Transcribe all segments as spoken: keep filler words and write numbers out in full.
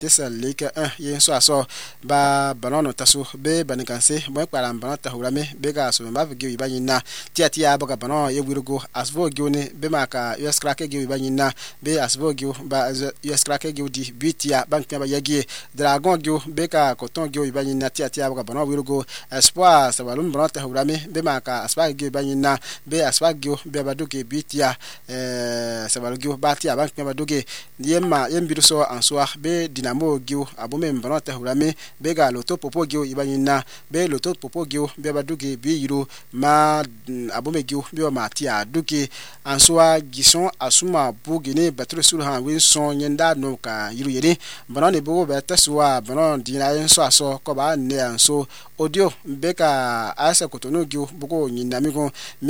Tesa leka eh yen so aso ba banono taso be banikanse bo kpara banata hurame be ga so ba ge ba yinna tia tia ba bano ye wirugo asvo ge oni be maka us krake ge ba yinna be asvo ge ba us krake ge di bitia bank ba yegi dragon ge be ka koton ge ba yinna tia tia ba bano wirugo espoir sa balum banata hurame be maka aspa ge ba yinna be aspa ge be ba doge bitia eh sa balu ge ba tia bank ba doge yemma yembiru so ansoa be mo giu abume mbanata hulame bega loto popo giu ibanyina be loto popo giu be baduge bi yiro ma abume giu be ma tia duke ansoa gison asuma bugine batru suru han wen son yenda no ka yiru yeri banane bogo be taswa banon dina enso aso ko ba ne anso audio beka asa kotono giu bogo nyina migo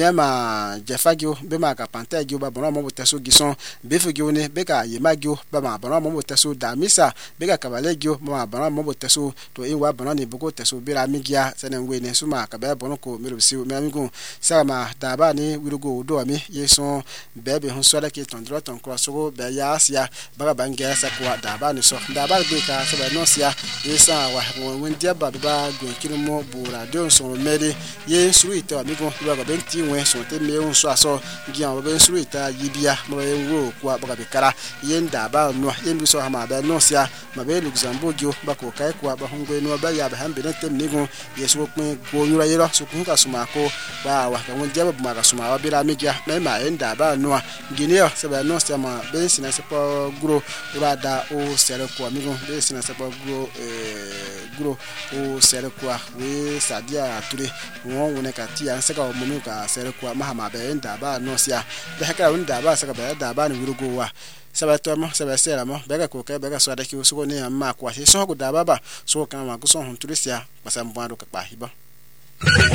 mema jefa giu be ma ka panta giu ba banon mo taso gison be fu giu ne beka yema giu ba ma banon mo taso da misa bega kabalegio ma bana mo teso to inwa bana ni bugo teso bira migia senengwe ne suma ka ba bono ko mirubisi me amigo sama daba ni wirugo do ami yeso bebe hon so da ke tondro ton cross go be ya asia baga bangia sa kwa daba ni so daba be ka so ba no sia yesa wa won dia ba ba gwen kirimo bura de so mede ye suite amigo baga benti wen so te me on so aso gian ba ben suite yibia mo enwo kwa baga be kara yenda ba no yembi so ha ma ba no sia mabe Luxembourg bako kai kwa ba hungwe no ba ya ba hambe na tem nigo yeso kun go yura yero so kun ka suma ko ba wa ka won jaba ma ka suma wa bira migia na ma enda ba no Guinea se ba no se ma be sina se po gro ura da o sere ko amigo be sina se po gro eh gro o sere ko we sadia ture won wona ka ti an se ka mo ka sere ko ma ma be enda ba no sia da ka unda ba se ka ba da ba ni wirugo wa sabato mo sabasera mo bega ko ka bega so da ki usugo ne amma kwa so ko da baba so kan ma ko so hun turisia basambando ka pa hiba